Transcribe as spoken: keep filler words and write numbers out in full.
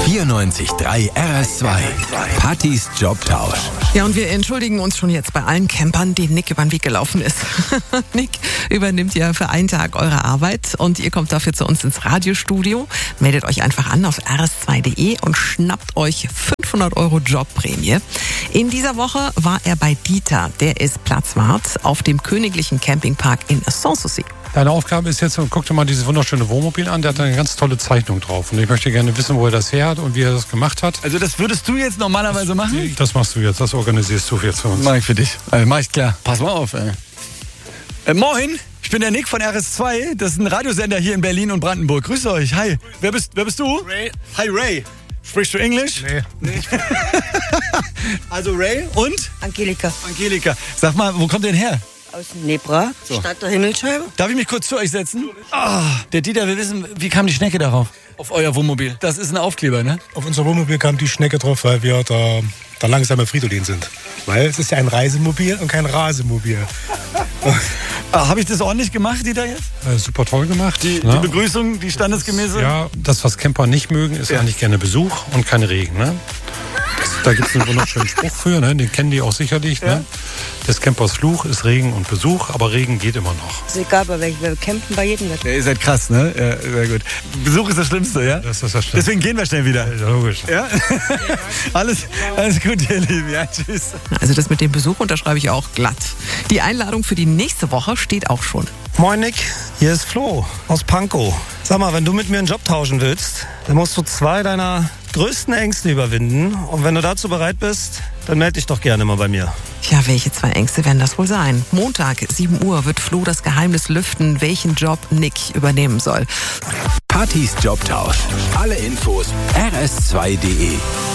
vierundneunzig Komma drei R S zwei. Pattys Jobtausch. Ja, und wir entschuldigen uns schon jetzt bei allen Campern, denen Nick über den Weg gelaufen ist. Nick übernimmt ja für einen Tag eure Arbeit und ihr kommt dafür zu uns ins Radiostudio. Meldet euch einfach an auf r s zwei punkt de und schnappt euch fünfhundert Euro Jobprämie. In dieser Woche war er bei Dieter, der ist Platzwart auf dem Königlichen Campingpark in Sanssouci. Deine Aufgabe ist jetzt, guck dir mal dieses wunderschöne Wohnmobil an, der hat eine ganz tolle Zeichnung drauf. Und ich möchte gerne wissen, wo er das her hat und wie er das gemacht hat. Also das würdest du jetzt normalerweise machen? Das machst du jetzt, das organisierst du jetzt für uns. Mach ich für dich. Also mach ich klar. Pass mal auf, ey. Äh, moin, ich bin der Nick von R S zwei. Das ist ein Radiosender hier in Berlin und Brandenburg. Grüß euch, hi. Wer bist, wer bist du? Ray. Hi, Ray. Sprichst du Englisch? Nee. Nee. Also Ray und? Angelika. Angelika. Sag mal, wo kommt ihr denn her? Aus Nebra, So. Stadt der Himmelscheibe. Darf ich mich kurz zu euch setzen? Ah, der Dieter will wissen, wie kam die Schnecke darauf? Auf euer Wohnmobil. Das ist ein Aufkleber, ne? Auf unser Wohnmobil kam die Schnecke drauf, weil wir der, der langsame Fridolin sind. Weil es ist ja ein Reisemobil und kein Rasemobil. Ah, habe ich das ordentlich gemacht, Dieter, jetzt? Äh, super toll gemacht. Die, ne? die Begrüßung, die standesgemäße? Ja, das, was Camper nicht mögen, ist Ja. eigentlich gerne Besuch und kein Regen. Ne? Das, da gibt es einen wunderschönen Spruch für, ne? Den kennen die auch sicherlich. Ja. Ne? Des Campers Fluch ist Regen und Besuch, aber Regen geht immer noch. Ist egal, bei welchem. Wir campen bei jedem Wetter. Ja, ihr seid krass, ne? Ja, sehr gut. Besuch ist das Schlimmste, ja? Das ist das Schlimmste. Deswegen gehen wir schnell wieder. Ja, logisch. Ja? alles, alles gut, ihr Lieben. Ja, tschüss. Also das mit dem Besuch unterschreibe ich auch glatt. Die Einladung für die nächste Woche steht auch schon. Moin Nick, hier ist Flo aus Pankow. Sag mal, wenn du mit mir einen Job tauschen willst, dann musst du zwei deiner größten Ängste überwinden. Und wenn du dazu bereit bist, dann melde dich doch gerne mal bei mir. Ja, welche zwei Ängste werden das wohl sein? Montag, sieben Uhr, wird Flo das Geheimnis lüften, welchen Job Nick übernehmen soll. Pattys Jobtausch. Alle Infos r s zwei punkt de.